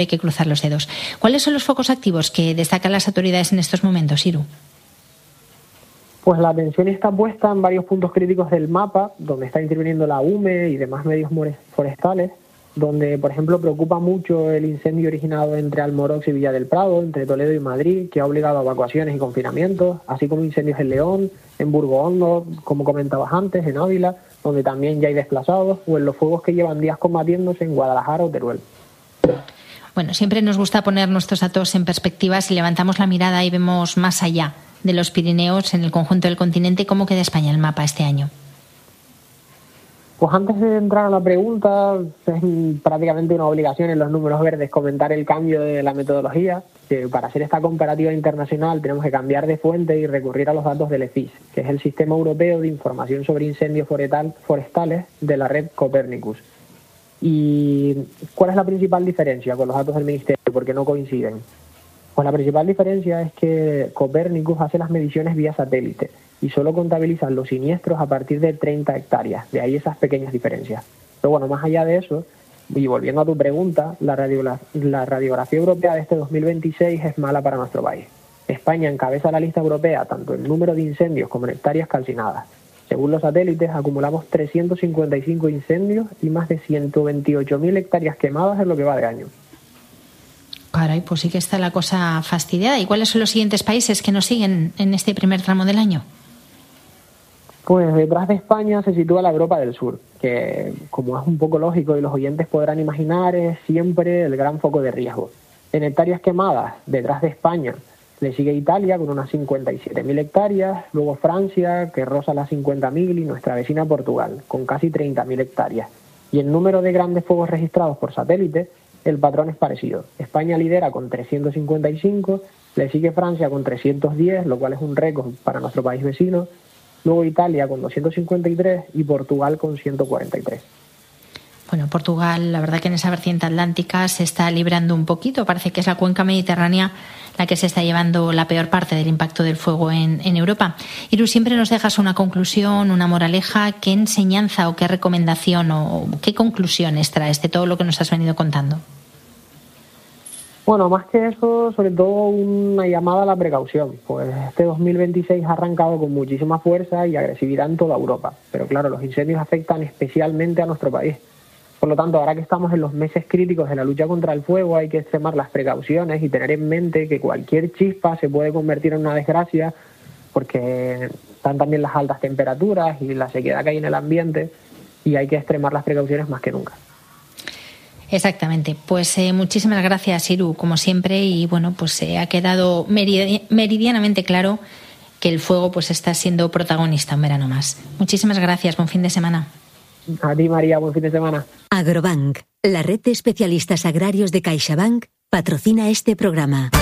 hay que cruzar los dedos. ¿Cuáles son los focos activos que destacan las autoridades en estos momentos, Iru? Pues la atención está puesta en varios puntos críticos del mapa, donde está interviniendo la UME y demás medios forestales, donde, por ejemplo, preocupa mucho el incendio originado entre Almorox y Villa del Prado, entre Toledo y Madrid, que ha obligado a evacuaciones y confinamientos, así como incendios en León, en Burgohondo, como comentabas antes, en Ávila, donde también ya hay desplazados, o en los fuegos que llevan días combatiéndose en Guadalajara o Teruel. Bueno, siempre nos gusta poner nuestros datos en perspectiva. Si levantamos la mirada y vemos más allá de los Pirineos, en el conjunto del continente, ¿cómo queda España en el mapa este año? Pues antes de entrar a la pregunta, es prácticamente una obligación en los números verdes comentar el cambio de la metodología, que para hacer esta comparativa internacional tenemos que cambiar de fuente y recurrir a los datos del EFIS, que es el Sistema Europeo de Información sobre Incendios Forestales de la red Copernicus. ¿Y cuál es la principal diferencia con los datos del Ministerio? ¿Por qué no coinciden? Pues la principal diferencia es que Copernicus hace las mediciones vía satélite y solo contabilizan los siniestros a partir de 30 hectáreas, de ahí esas pequeñas diferencias. Pero bueno, más allá de eso, y volviendo a tu pregunta, la radiografía europea de este 2026 es mala para nuestro país. España encabeza la lista europea tanto en número de incendios como en hectáreas calcinadas. Según los satélites, acumulamos 355 incendios y más de 128.000 hectáreas quemadas en lo que va de año. Caray, pues sí que está la cosa fastidiada. ¿Y cuáles son los siguientes países que nos siguen en este primer tramo del año? Pues detrás de España se sitúa la Europa del Sur, que, como es un poco lógico y los oyentes podrán imaginar, es siempre el gran foco de riesgo. En hectáreas quemadas, detrás de España, le sigue Italia con unas 57.000 hectáreas, luego Francia, que roza las 50.000, y nuestra vecina Portugal, con casi 30.000 hectáreas. Y el número de grandes fuegos registrados por satélite, el patrón es parecido. España lidera con 355, le sigue Francia con 310, lo cual es un récord para nuestro país vecino, luego Italia con 253 y Portugal con 143. Bueno, Portugal, la verdad que en esa vertiente atlántica se está librando un poquito. Parece que es la cuenca mediterránea la que se está llevando la peor parte del impacto del fuego en Europa. Iru, siempre nos dejas una conclusión, una moraleja. ¿Qué enseñanza o qué recomendación o qué conclusiones traes de todo lo que nos has venido contando? Bueno, más que eso, sobre todo una llamada a la precaución. Pues este 2026 ha arrancado con muchísima fuerza y agresividad en toda Europa. Pero claro, los incendios afectan especialmente a nuestro país. Por lo tanto, ahora que estamos en los meses críticos de la lucha contra el fuego, hay que extremar las precauciones y tener en mente que cualquier chispa se puede convertir en una desgracia, porque están también las altas temperaturas y la sequedad que hay en el ambiente, y hay que extremar las precauciones más que nunca. Exactamente. Pues muchísimas gracias, Iru, como siempre, y bueno, pues ha quedado meridianamente claro que el fuego pues está siendo protagonista un verano más. Muchísimas gracias, buen fin de semana. A ti, María, buen fin de semana. Agrobank, la red de especialistas agrarios de CaixaBank, patrocina este programa.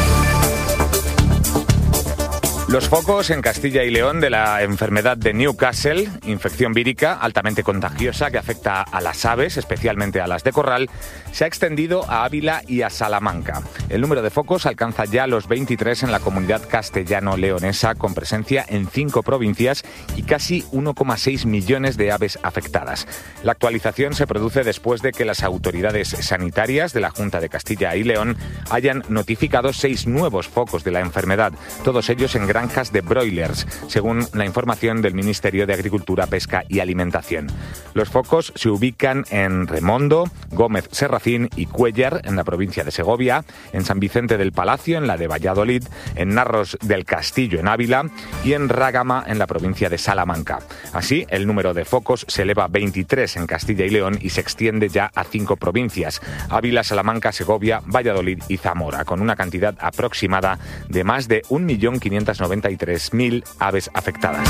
Los focos en Castilla y León de la enfermedad de Newcastle, infección vírica altamente contagiosa que afecta a las aves, especialmente a las de corral, se ha extendido a Ávila y a Salamanca. El número de focos alcanza ya los 23 en la comunidad castellano-leonesa, con presencia en 5 provincias y casi 1,6 millones de aves afectadas. La actualización se produce después de que las autoridades sanitarias de la Junta de Castilla y León hayan notificado 6 nuevos focos de la enfermedad, todos ellos en granjas de broilers, según la información del Ministerio de Agricultura, Pesca y Alimentación. Los focos se ubican en Remondo, Gómez Serracín y Cuéllar, en la provincia de Segovia, en San Vicente del Palacio, en la de Valladolid, en Narros del Castillo, en Ávila, y en Rágama, en la provincia de Salamanca. Así, el número de focos se eleva a 23 en Castilla y León y se extiende ya a 5 provincias: Ávila, Salamanca, Segovia, Valladolid y Zamora, con una cantidad aproximada de más de 1.593.000 aves afectadas.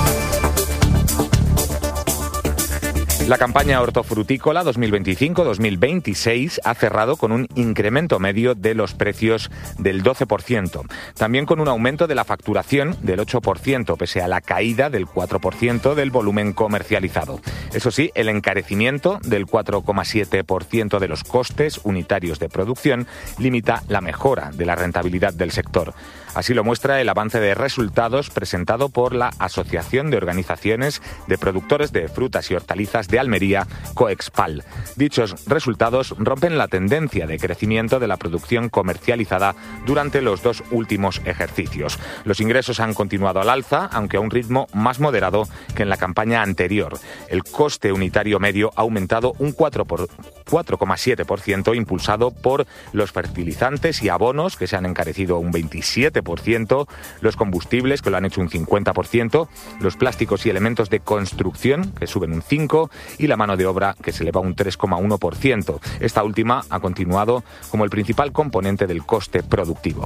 La campaña hortofrutícola 2025-2026 ha cerrado con un incremento medio de los precios del 12%, también con un aumento de la facturación del 8%, pese a la caída del 4% del volumen comercializado. Eso sí, el encarecimiento del 4,7% de los costes unitarios de producción limita la mejora de la rentabilidad del sector. Así lo muestra el avance de resultados presentado por la Asociación de Organizaciones de Productores de Frutas y Hortalizas de Almería, Coexpal. Dichos resultados rompen la tendencia de crecimiento de la producción comercializada durante los 2 últimos ejercicios. Los ingresos han continuado al alza, aunque a un ritmo más moderado que en la campaña anterior. El coste unitario medio ha aumentado un 4,7%, impulsado por los fertilizantes y abonos, que se han encarecido un 27%, los combustibles, que lo han hecho un 50%, los plásticos y elementos de construcción, que suben un 5%, y la mano de obra, que se eleva un 3,1%. Esta última ha continuado como el principal componente del coste productivo.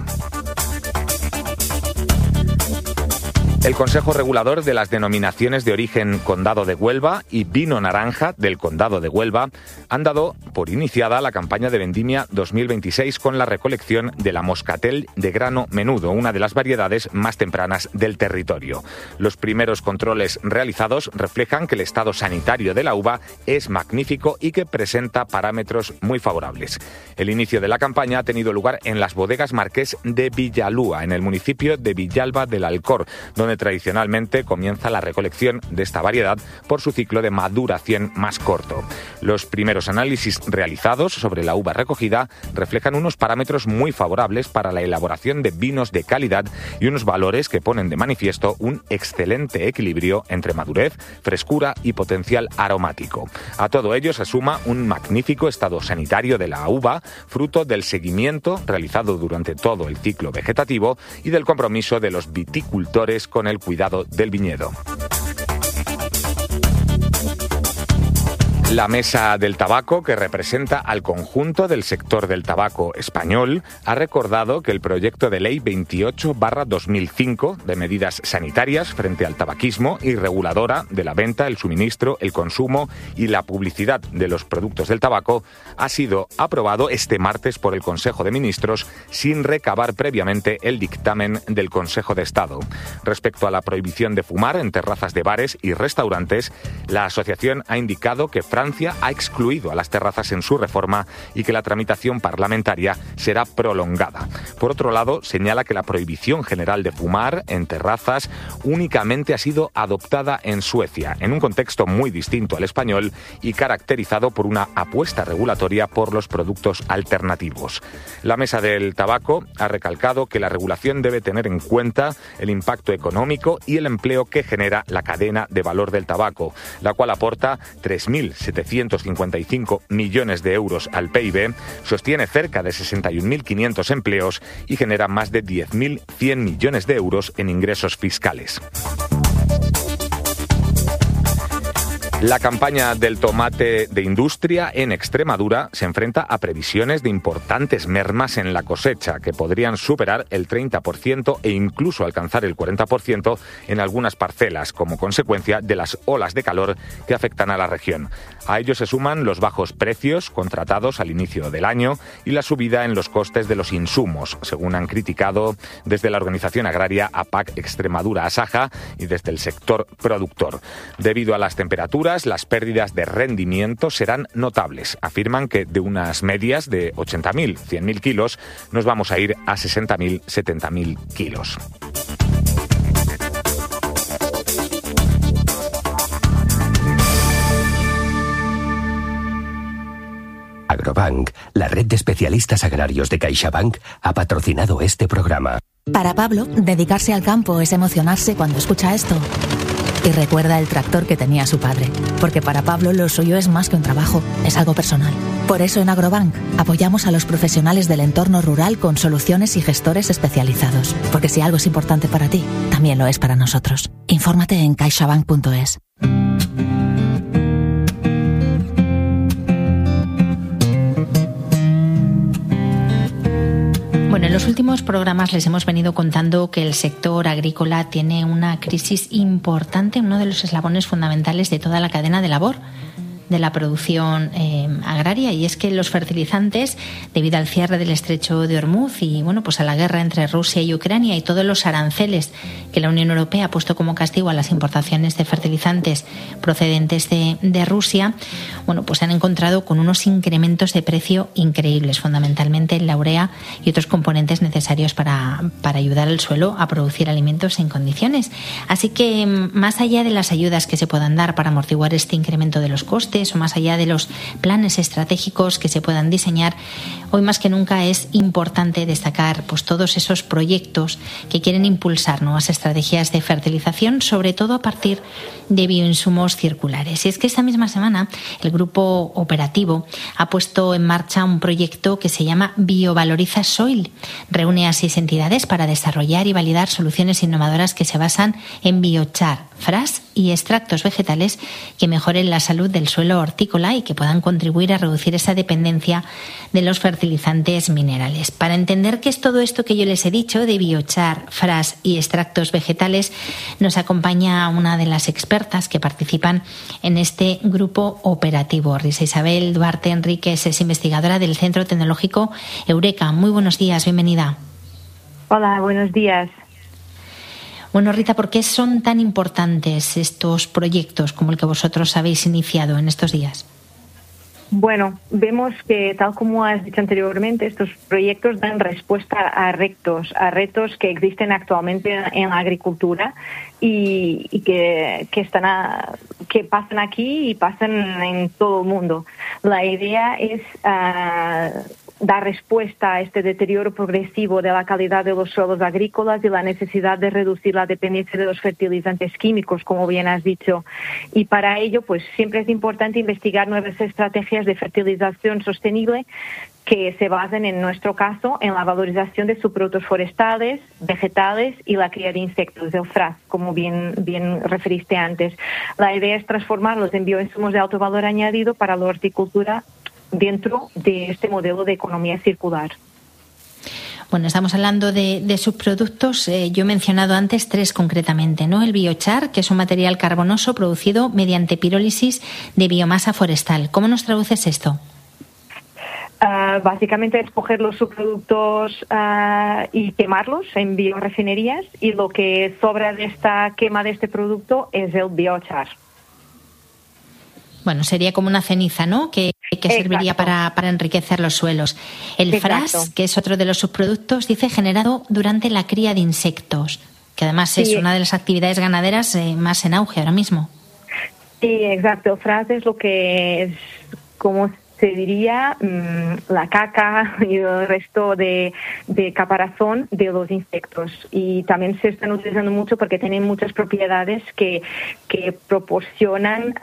El Consejo Regulador de las Denominaciones de Origen Condado de Huelva y Vino Naranja del Condado de Huelva han dado por iniciada la campaña de vendimia 2026 con la recolección de la moscatel de grano menudo, una de las variedades más tempranas del territorio. Los primeros controles realizados reflejan que el estado sanitario de la uva es magnífico y que presenta parámetros muy favorables. El inicio de la campaña ha tenido lugar en las bodegas Marqués de Villalúa, en el municipio de Villalba del Alcor, donde tradicionalmente comienza la recolección de esta variedad por su ciclo de maduración más corto. Los primeros análisis realizados sobre la uva recogida reflejan unos parámetros muy favorables para la elaboración de vinos de calidad y unos valores que ponen de manifiesto un excelente equilibrio entre madurez, frescura y potencial aromático. A todo ello se suma un magnífico estado sanitario de la uva, fruto del seguimiento realizado durante todo el ciclo vegetativo y del compromiso de los viticultores con el cuidado del viñedo. La Mesa del Tabaco, que representa al conjunto del sector del tabaco español, ha recordado que el proyecto de ley 28/2005 de medidas sanitarias frente al tabaquismo y reguladora de la venta, el suministro, el consumo y la publicidad de los productos del tabaco ha sido aprobado este martes por el Consejo de Ministros sin recabar previamente el dictamen del Consejo de Estado. Respecto a la prohibición de fumar en terrazas de bares y restaurantes, la asociación ha indicado que Francia ha excluido a las terrazas en su reforma y que la tramitación parlamentaria será prolongada. Por otro lado, señala que la prohibición general de fumar en terrazas únicamente ha sido adoptada en Suecia, en un contexto muy distinto al español y caracterizado por una apuesta regulatoria por los productos alternativos. La Mesa del Tabaco ha recalcado que la regulación debe tener en cuenta el impacto económico y el empleo que genera la cadena de valor del tabaco, la cual aporta 3.755 millones de euros al PIB, sostiene cerca de 61.500 empleos y genera más de 10.100 millones de euros en ingresos fiscales. La campaña del tomate de industria en Extremadura se enfrenta a previsiones de importantes mermas en la cosecha, que podrían superar el 30% e incluso alcanzar el 40% en algunas parcelas, como consecuencia de las olas de calor que afectan a la región. A ello se suman los bajos precios contratados al inicio del año y la subida en los costes de los insumos, según han criticado desde la organización agraria APAC Extremadura Asaja y desde el sector productor. Debido a las temperaturas, las pérdidas de rendimiento serán notables. Afirman que de unas medias de 80.000, 100.000 kilos, nos vamos a ir a 60.000, 70.000 kilos. Agrobank, la red de especialistas agrarios de CaixaBank, ha patrocinado este programa. Para Pablo, dedicarse al campo es emocionarse cuando escucha esto. Y recuerda el tractor que tenía su padre, porque para Pablo lo suyo es más que un trabajo, es algo personal. Por eso en Agrobank apoyamos a los profesionales del entorno rural con soluciones y gestores especializados, porque si algo es importante para ti, también lo es para nosotros. Infórmate en caixabank.es. Bueno, en los últimos programas les hemos venido contando que el sector agrícola tiene una crisis importante, uno de los eslabones fundamentales de toda la cadena de labor de la producción agraria, y es que los fertilizantes, debido al cierre del estrecho de Hormuz y pues a la guerra entre Rusia y Ucrania y todos los aranceles que la Unión Europea ha puesto como castigo a las importaciones de fertilizantes procedentes de Rusia, pues se han encontrado con unos incrementos de precio increíbles, fundamentalmente en la urea y otros componentes necesarios para ayudar al suelo a producir alimentos en condiciones. Así que, más allá de las ayudas que se puedan dar para amortiguar este incremento de los costes, o más allá de los planes estratégicos que se puedan diseñar, hoy más que nunca es importante destacar todos esos proyectos que quieren impulsar nuevas estrategias de fertilización, sobre todo a partir de bioinsumos circulares. Y es que esta misma semana el grupo operativo ha puesto en marcha un proyecto que se llama Biovaloriza Soil. Reúne a 6 entidades para desarrollar y validar soluciones innovadoras que se basan en biochar, frass y extractos vegetales que mejoren la salud del suelo hortícola y que puedan contribuir a reducir esa dependencia de los fertilizantes minerales. Para entender qué es todo esto que yo les he dicho de biochar, frass y extractos vegetales, nos acompaña una de las expertas que participan en este grupo operativo. Risa Isabel Duarte Enríquez es investigadora del Centro Tecnológico Eureka. Muy buenos días, bienvenida. Hola, buenos días. Bueno, Rita, ¿por qué son tan importantes estos proyectos como el que vosotros habéis iniciado en estos días? Bueno, vemos que, tal como has dicho anteriormente, estos proyectos dan respuesta a retos que existen actualmente en la agricultura y que pasan aquí y pasan en todo el mundo. La idea es dar respuesta a este deterioro progresivo de la calidad de los suelos agrícolas y la necesidad de reducir la dependencia de los fertilizantes químicos, como bien has dicho. Y para ello, siempre es importante investigar nuevas estrategias de fertilización sostenible que se basen, en nuestro caso, en la valorización de subproductos forestales, vegetales y la cría de insectos, el frass, como bien referiste antes. La idea es transformarlos en bioinsumos de alto valor añadido para la horticultura dentro de este modelo de economía circular. Bueno, estamos hablando de subproductos. Yo he mencionado antes 3 concretamente, ¿no? El biochar, que es un material carbonoso producido mediante pirólisis de biomasa forestal. ¿Cómo nos traduces esto? Básicamente es coger los subproductos y quemarlos en biorefinerías, y lo que sobra de esta quema de este producto es el biochar. Bueno, sería como una ceniza, ¿no? Que serviría para enriquecer los suelos. El frass, que es otro de los subproductos, dice generado durante la cría de insectos, que además es una de las actividades ganaderas más en auge ahora mismo. Sí, exacto. El frass es lo que es, como se diría, la caca y el resto de caparazón de los insectos. Y también se están utilizando mucho porque tienen muchas propiedades que proporcionan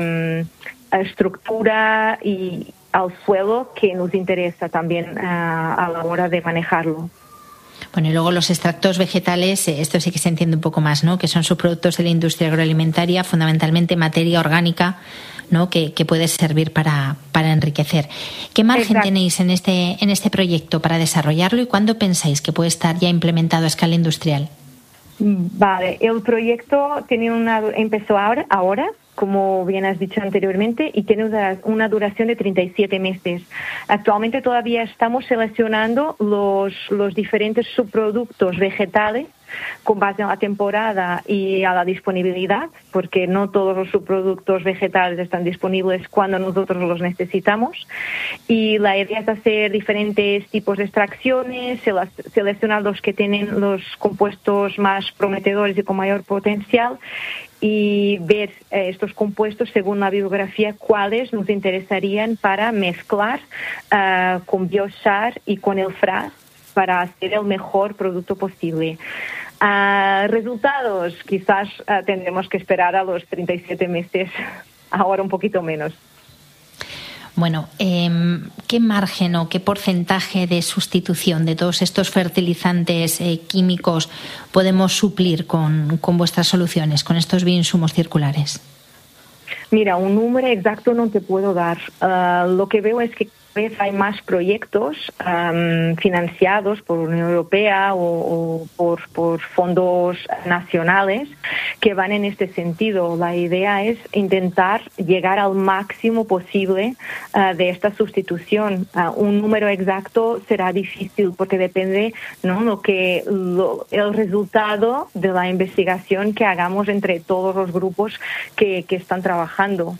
estructura y al suelo que nos interesa también a la hora de manejarlo. Bueno, y luego los extractos vegetales, esto sí que se entiende un poco más, ¿no? Que son subproductos de la industria agroalimentaria, fundamentalmente materia orgánica, ¿no? Que puede servir para enriquecer. ¿Qué margen tenéis en este proyecto para desarrollarlo y cuándo pensáis que puede estar ya implementado a escala industrial? Vale, el proyecto empezó ahora, como bien has dicho anteriormente, y tiene una duración de 37 meses. Actualmente todavía estamos seleccionando los diferentes subproductos vegetales con base en la temporada y a la disponibilidad, porque no todos los subproductos vegetales están disponibles cuando nosotros los necesitamos. Y la idea es hacer diferentes tipos de extracciones, seleccionar los que tienen los compuestos más prometedores y con mayor potencial, y ver estos compuestos según la bibliografía cuáles nos interesarían para mezclar con biochar y con el frass para hacer el mejor producto posible. Resultados, quizás tendremos que esperar a los 37 meses, ahora un poquito menos. Bueno, ¿qué margen o qué porcentaje de sustitución de todos estos fertilizantes químicos podemos suplir con vuestras soluciones, con estos bioinsumos circulares? Mira, un número exacto no te puedo dar. Lo que veo es que vez hay más proyectos financiados por la Unión Europea o por fondos nacionales que van en este sentido. La idea es intentar llegar al máximo posible de esta sustitución. Un número exacto será difícil porque depende, ¿no?, el resultado de la investigación que hagamos entre todos los grupos que están trabajando.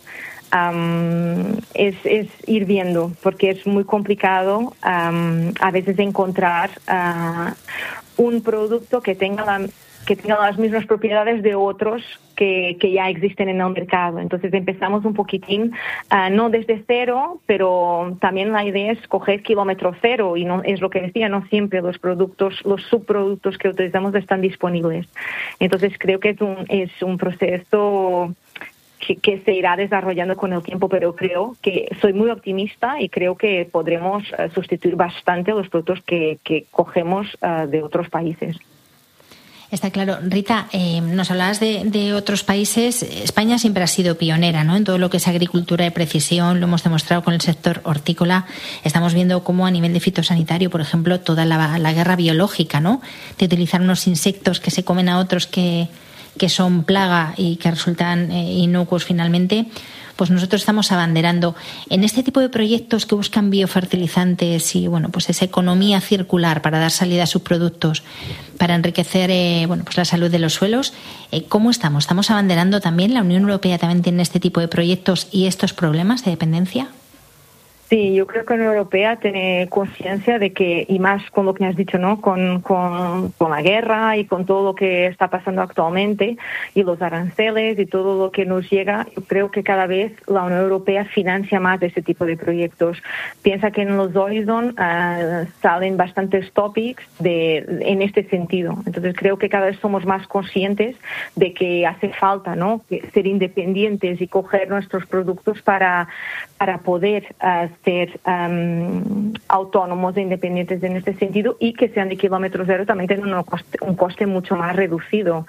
Es ir viendo, porque es muy complicado a veces encontrar un producto que tenga las mismas propiedades de otros que ya existen en el mercado. Entonces empezamos un poquitín, no desde cero, pero también la idea es coger kilómetro cero, y no es lo que decía, no siempre los subproductos que utilizamos están disponibles. Entonces creo que es un proceso que se irá desarrollando con el tiempo, pero creo que soy muy optimista y creo que podremos sustituir bastante los productos que cogemos de otros países. Está claro. Rita, nos hablabas de otros países. España siempre ha sido pionera, ¿no?, en todo lo que es agricultura de precisión. Lo hemos demostrado con el sector hortícola. Estamos viendo cómo a nivel de fitosanitario, por ejemplo, toda la guerra biológica, ¿no?, de utilizar unos insectos que se comen a otros que son plaga y que resultan inocuos finalmente, pues nosotros estamos abanderando en este tipo de proyectos que buscan biofertilizantes y pues esa economía circular para dar salida a sus productos, para enriquecer pues la salud de los suelos. ¿Cómo estamos? ¿Estamos abanderando también? ¿La Unión Europea también tiene este tipo de proyectos y estos problemas de dependencia? Sí, yo creo que la Unión Europea tiene conciencia de que, y más con lo que has dicho, ¿no?, con la guerra y con todo lo que está pasando actualmente y los aranceles y todo lo que nos llega, yo creo que cada vez la Unión Europea financia más de ese tipo de proyectos. Piensa que en los Horizon salen bastantes topics en este sentido. Entonces creo que cada vez somos más conscientes de que hace falta, ¿no?, ser independientes y coger nuestros productos para poder ser autónomos e independientes en este sentido, y que sean de kilómetro cero también tienen un coste mucho más reducido.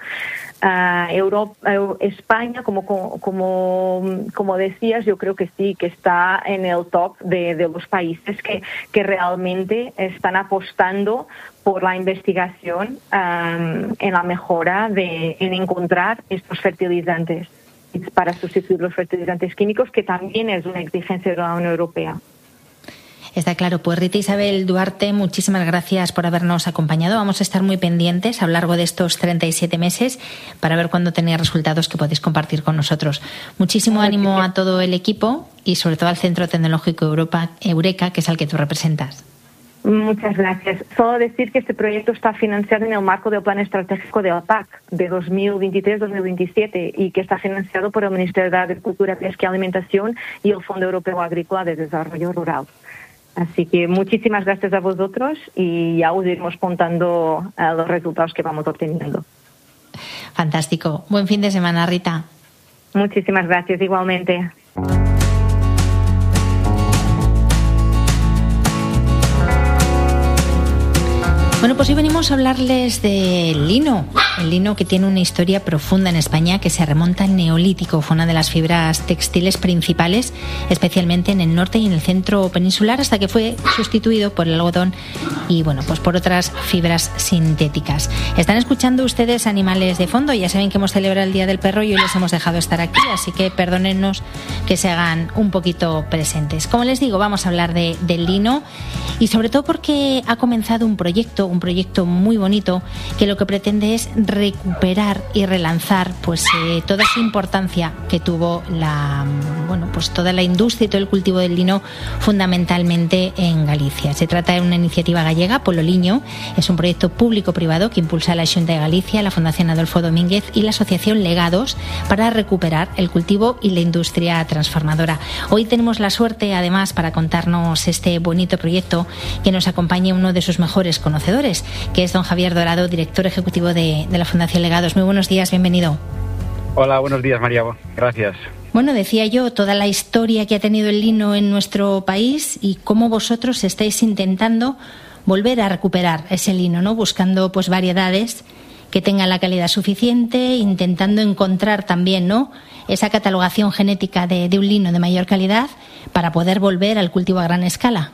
España, como decías, yo creo que sí, que está en el top de los países que realmente están apostando por la investigación en la mejora en encontrar estos fertilizantes para sustituir los fertilizantes químicos, que también es una exigencia de la Unión Europea. Está claro. Pues Rita Isabel Duarte, muchísimas gracias por habernos acompañado. Vamos a estar muy pendientes a lo largo de estos 37 meses para ver cuándo tenéis resultados que podéis compartir con nosotros. Muchísimo ánimo a todo el equipo y sobre todo al Centro Tecnológico Eureka, que es al que tú representas. Muchas gracias. Solo decir que este proyecto está financiado en el marco del Plan Estratégico de la PAC de 2023-2027 y que está financiado por el Ministerio de Agricultura, Pesca y Alimentación y el Fondo Europeo Agrícola de Desarrollo Rural. Así que muchísimas gracias a vosotros y ya os iremos contando los resultados que vamos obteniendo. Fantástico. Buen fin de semana, Rita. Muchísimas gracias, igualmente. Bueno, pues hoy venimos a hablarles del lino. El lino, que tiene una historia profunda en España que se remonta al Neolítico. Fue una de las fibras textiles principales, especialmente en el norte y en el centro peninsular, hasta que fue sustituido por el algodón y pues por otras fibras sintéticas. Están escuchando ustedes Animales de Fondo. Ya saben que hemos celebrado el Día del Perro y hoy les hemos dejado estar aquí, así que perdónennos que se hagan un poquito presentes. Como les digo, vamos a hablar del lino, y sobre todo porque ha comenzado un proyecto muy bonito que lo que pretende es recuperar y relanzar toda esa importancia que tuvo toda la industria y todo el cultivo del lino, fundamentalmente en Galicia. Se trata de una iniciativa gallega, Pololiño. Es un proyecto público-privado que impulsa la Xunta de Galicia, la Fundación Adolfo Domínguez y la Asociación Legados para recuperar el cultivo y la industria transformadora. Hoy tenemos la suerte, además, para contarnos este bonito proyecto, que nos acompañe uno de sus mejores conocedores, que es don Javier Dorado, director ejecutivo de la Fundación Legados. Muy buenos días, bienvenido. Hola, buenos días, María. Gracias. Bueno, decía yo, toda la historia que ha tenido el lino en nuestro país y cómo vosotros estáis intentando volver a recuperar ese lino, ¿no?, buscando variedades que tengan la calidad suficiente, intentando encontrar también, ¿no?, esa catalogación genética de un lino de mayor calidad para poder volver al cultivo a gran escala.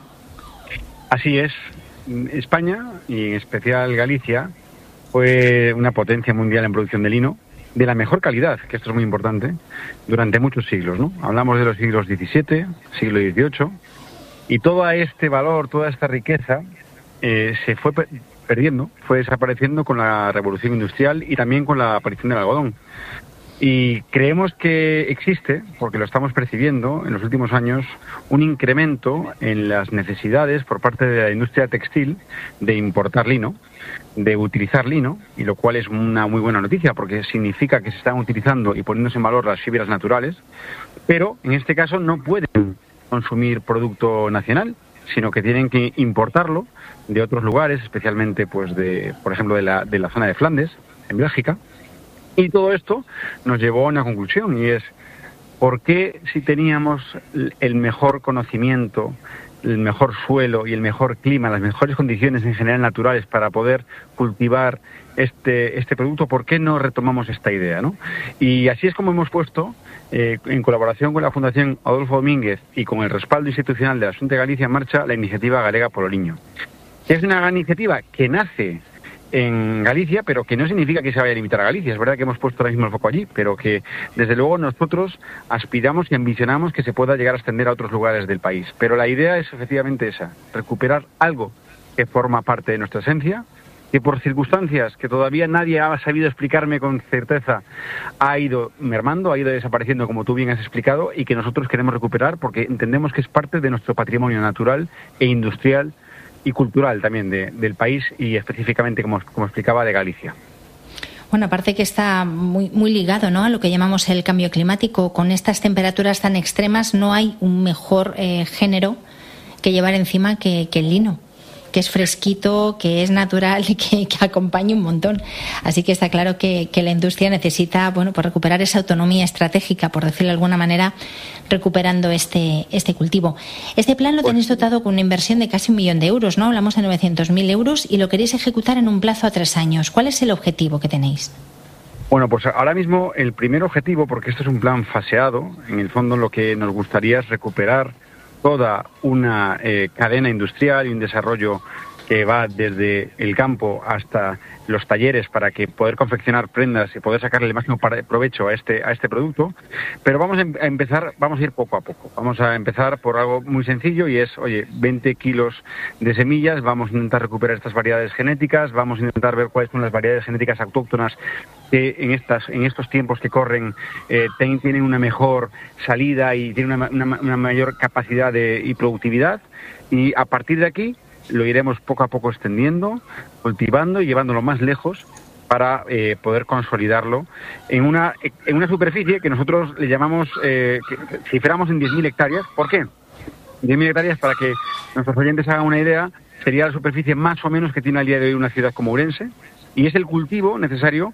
Así es. España, y en especial Galicia, fue una potencia mundial en producción de lino de la mejor calidad, que esto es muy importante, durante muchos siglos, ¿no? Hablamos de los siglos XVII, siglo XVIII, y todo este valor, toda esta riqueza se fue perdiendo, fue desapareciendo con la revolución industrial y también con la aparición del algodón. Y creemos que existe, porque lo estamos percibiendo en los últimos años, un incremento en las necesidades por parte de la industria textil de importar lino, de utilizar lino, y lo cual es una muy buena noticia porque significa que se están utilizando y poniéndose en valor las fibras naturales, pero en este caso no pueden consumir producto nacional, sino que tienen que importarlo de otros lugares, especialmente pues por ejemplo de la zona de Flandes, en Bélgica. Y todo esto nos llevó a una conclusión, y es: ¿por qué, si teníamos el mejor conocimiento, el mejor suelo y el mejor clima, las mejores condiciones en general naturales para poder cultivar este producto, por qué no retomamos esta idea, ¿no? Y así es como hemos puesto, en colaboración con la Fundación Adolfo Domínguez y con el respaldo institucional de la Xunta de Galicia, en marcha la iniciativa Galega polo Liño. Es una gran iniciativa que nace en Galicia, pero que no significa que se vaya a limitar a Galicia. Es verdad que hemos puesto ahora mismo el foco allí, pero que desde luego nosotros aspiramos y ambicionamos que se pueda llegar a extender a otros lugares del país. Pero la idea es efectivamente esa: recuperar algo que forma parte de nuestra esencia, que por circunstancias que todavía nadie ha sabido explicarme con certeza ha ido mermando, ha ido desapareciendo, como tú bien has explicado, y que nosotros queremos recuperar porque entendemos que es parte de nuestro patrimonio natural e industrial y cultural también del país, y específicamente, como explicaba, de Galicia. Bueno, aparte que está muy ligado, ¿no?, a lo que llamamos el cambio climático. Con estas temperaturas tan extremas no hay un mejor género que llevar encima que el lino, que es fresquito, que es natural y que acompaña un montón. Así que está claro que la industria necesita, bueno, pues recuperar esa autonomía estratégica, por decirlo de alguna manera, recuperando este cultivo. Este plan lo tenéis dotado con una inversión de casi 1 millón de euros, ¿no? Hablamos de 900.000 euros y lo queréis ejecutar en un plazo a 3 años. ¿Cuál es el objetivo que tenéis? Bueno, pues ahora mismo el primer objetivo, porque esto es un plan faseado, en el fondo lo que nos gustaría es recuperar toda una cadena industrial y un desarrollo que va desde el campo hasta los talleres para que poder confeccionar prendas y poder sacarle el máximo provecho a este producto. Pero vamos a ir poco a poco. Vamos a empezar por algo muy sencillo, y es, 20 kilos de semillas, vamos a intentar recuperar estas variedades genéticas, vamos a intentar ver cuáles son las variedades genéticas autóctonas que en estos tiempos que corren tienen una mejor salida y tienen una mayor capacidad y productividad, y a partir de aquí lo iremos poco a poco extendiendo, cultivando y llevándolo más lejos para poder consolidarlo en una superficie que nosotros le llamamos, que ciframos en 10.000 hectáreas. ¿Por qué? 10.000 hectáreas, para que nuestros oyentes hagan una idea, sería la superficie más o menos que tiene al día de hoy una ciudad como Ourense, y es el cultivo necesario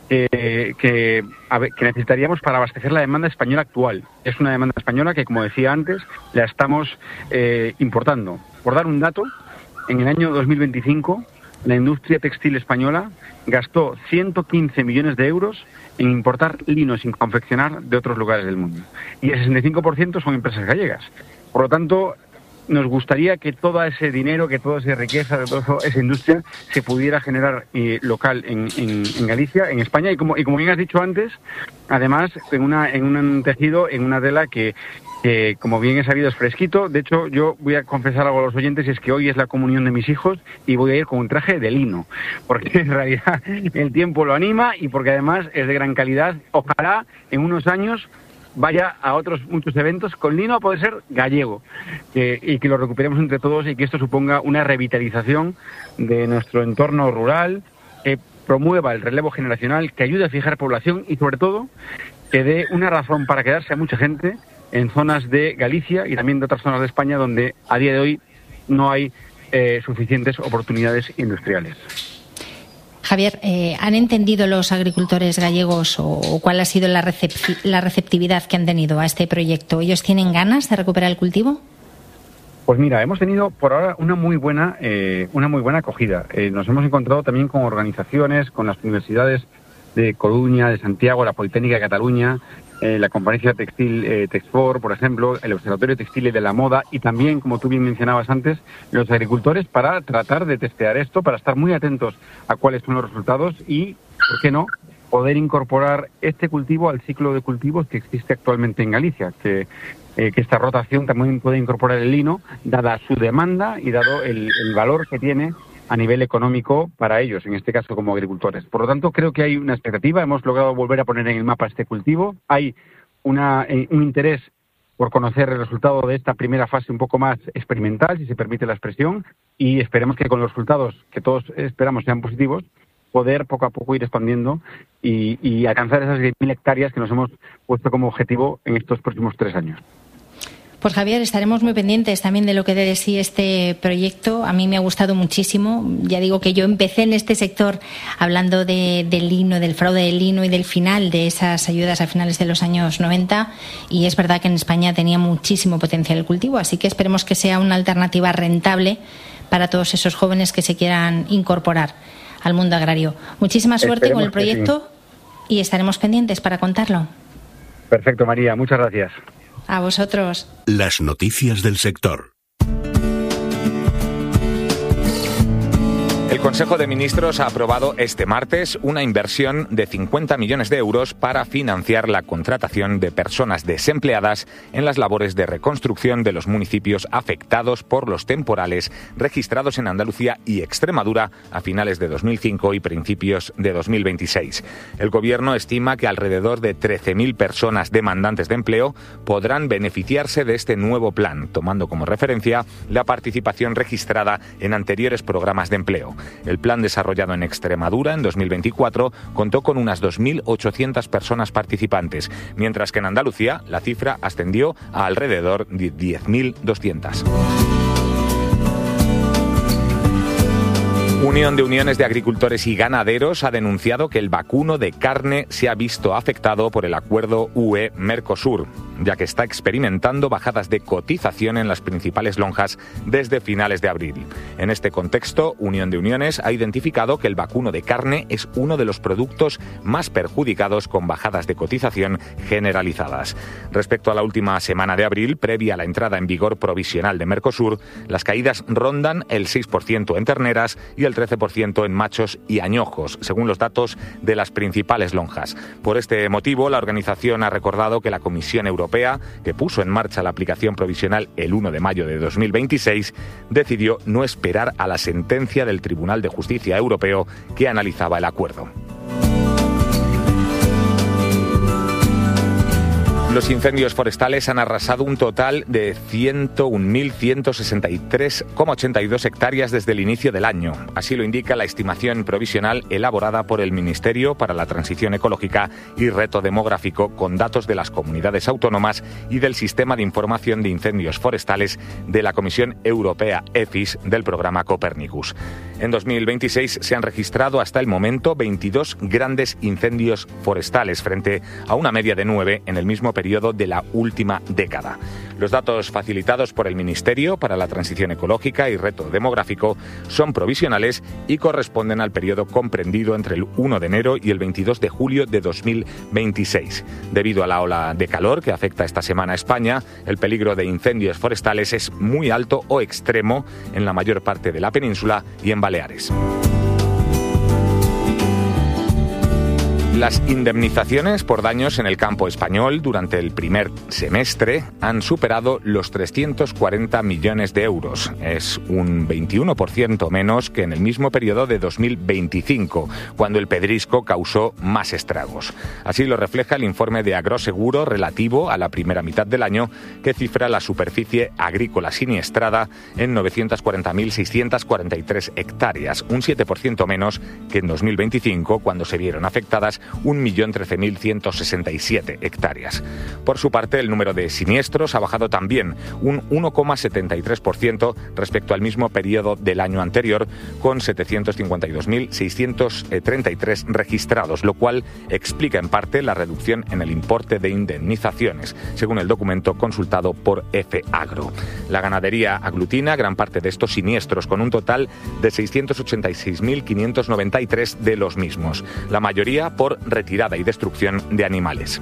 que necesitaríamos para abastecer la demanda española actual. Es una demanda española que, como decía antes, la estamos importando. Por dar un dato, en el año 2025 la industria textil española gastó 115 millones de euros en importar lino sin confeccionar de otros lugares del mundo. Y el 65% son empresas gallegas. Por lo tanto, nos gustaría que todo ese dinero, que toda esa riqueza, de toda esa industria se pudiera generar local en Galicia, en España, y como bien has dicho antes, además en un tejido, en una tela que como bien he sabido es fresquito. De hecho, yo voy a confesar algo a los oyentes, y es que hoy es la comunión de mis hijos y voy a ir con un traje de lino, porque en realidad el tiempo lo anima y porque además es de gran calidad. Ojalá en unos años vaya a otros muchos eventos con lino, a poder ser gallego, y que lo recuperemos entre todos, y que esto suponga una revitalización de nuestro entorno rural, que promueva el relevo generacional, que ayude a fijar población y, sobre todo, que dé una razón para quedarse a mucha gente en zonas de Galicia y también de otras zonas de España donde a día de hoy no hay suficientes oportunidades industriales. Javier, ¿han entendido los agricultores gallegos o cuál ha sido la receptividad que han tenido a este proyecto? ¿Ellos tienen ganas de recuperar el cultivo? Pues mira, hemos tenido por ahora una muy buena acogida. Nos hemos encontrado también con organizaciones, con las universidades de Coruña, de Santiago, la Politécnica de Cataluña, la Conferencia Textil Texfor, por ejemplo, el Observatorio Textil y de la Moda, y también, como tú bien mencionabas antes, los agricultores, para tratar de testear esto, para estar muy atentos a cuáles son los resultados y, ¿por qué no?, poder incorporar este cultivo al ciclo de cultivos que existe actualmente en Galicia, que esta rotación también puede incorporar el lino, dada su demanda y dado el valor que tiene a nivel económico para ellos, en este caso como agricultores. Por lo tanto, creo que hay una expectativa, hemos logrado volver a poner en el mapa este cultivo, hay un interés por conocer el resultado de esta primera fase un poco más experimental, si se permite la expresión, y esperemos que con los resultados que todos esperamos sean positivos, poder poco a poco ir expandiendo y alcanzar esas 10.000 hectáreas que nos hemos puesto como objetivo en estos próximos 3 años. Pues Javier, estaremos muy pendientes también de lo que dé de sí este proyecto. A mí me ha gustado muchísimo. Ya digo que yo empecé en este sector hablando del lino, del fraude del lino y del final de esas ayudas a finales de los años 90, y es verdad que en España tenía muchísimo potencial el cultivo, así que esperemos que sea una alternativa rentable para todos esos jóvenes que se quieran incorporar al mundo agrario. Muchísima suerte con el proyecto y estaremos pendientes para contarlo. Perfecto, María. Muchas gracias. A vosotros. Las noticias del sector. El Consejo de Ministros ha aprobado este martes una inversión de 50 millones de euros para financiar la contratación de personas desempleadas en las labores de reconstrucción de los municipios afectados por los temporales registrados en Andalucía y Extremadura a finales de 2005 y principios de 2026. El Gobierno estima que alrededor de 13.000 personas demandantes de empleo podrán beneficiarse de este nuevo plan, tomando como referencia la participación registrada en anteriores programas de empleo. El plan desarrollado en Extremadura en 2024 contó con unas 2.800 personas participantes, mientras que en Andalucía la cifra ascendió a alrededor de 10.200. Unión de Uniones de Agricultores y Ganaderos ha denunciado que el vacuno de carne se ha visto afectado por el acuerdo UE-Mercosur, ya que está experimentando bajadas de cotización en las principales lonjas desde finales de abril. En este contexto, Unión de Uniones ha identificado que el vacuno de carne es uno de los productos más perjudicados con bajadas de cotización generalizadas. Respecto a la última semana de abril, previa a la entrada en vigor provisional de Mercosur, las caídas rondan el 6% en terneras y el 13% en machos y añojos, según los datos de las principales lonjas. Por este motivo, la organización ha recordado que la Comisión Europea, que puso en marcha la aplicación provisional el 1 de mayo de 2026, decidió no esperar a la sentencia del Tribunal de Justicia Europeo que analizaba el acuerdo. Los incendios forestales han arrasado un total de 101.163,82 hectáreas desde el inicio del año. Así lo indica la estimación provisional elaborada por el Ministerio para la Transición Ecológica y Reto Demográfico, con datos de las comunidades autónomas y del Sistema de Información de Incendios Forestales de la Comisión Europea EFIS del programa Copernicus. En 2026 se han registrado hasta el momento 22 grandes incendios forestales, frente a una media de 9 en el mismo periodo de la última década. Los datos facilitados por el Ministerio para la Transición Ecológica y Reto Demográfico son provisionales y corresponden al periodo comprendido entre el 1 de enero y el 22 de julio de 2026. Debido a la ola de calor que afecta esta semana a España, el peligro de incendios forestales es muy alto o extremo en la mayor parte de la península y en Baleares. Las indemnizaciones por daños en el campo español durante el primer semestre han superado los 340 millones de euros. Es un 21% menos que en el mismo periodo de 2025, cuando el pedrisco causó más estragos. Así lo refleja el informe de Agroseguro relativo a la primera mitad del año, que cifra la superficie agrícola siniestrada en 940.643 hectáreas, un 7% menos que en 2025, cuando se vieron afectadas 1.013.167 hectáreas. Por su parte, el número de siniestros ha bajado también un 1,73% respecto al mismo periodo del año anterior, con 752.633 registrados, lo cual explica en parte la reducción en el importe de indemnizaciones, según el documento consultado por FAGRO. La ganadería aglutina gran parte de estos siniestros, con un total de 686.593 de los mismos, la mayoría por retirada y destrucción de animales.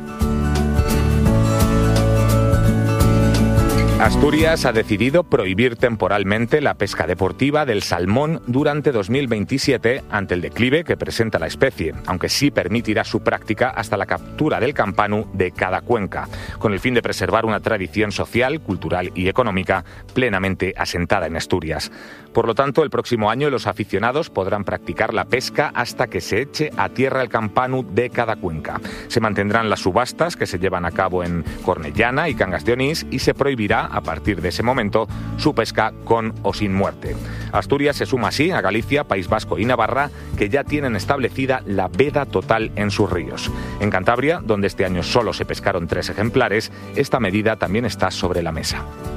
Asturias ha decidido prohibir temporalmente la pesca deportiva del salmón durante 2027 ante el declive que presenta la especie, aunque sí permitirá su práctica hasta la captura del campanu de cada cuenca, con el fin de preservar una tradición social, cultural y económica plenamente asentada en Asturias. Por lo tanto, el próximo año los aficionados podrán practicar la pesca hasta que se eche a tierra el campanu de cada cuenca. Se mantendrán las subastas que se llevan a cabo en Cornellana y Cangas de Onís y se prohibirá a partir de ese momento su pesca con o sin muerte. Asturias se suma así a Galicia, País Vasco y Navarra, que ya tienen establecida la veda total en sus ríos. En Cantabria, donde este año solo se pescaron 3 ejemplares, esta medida también está sobre la mesa.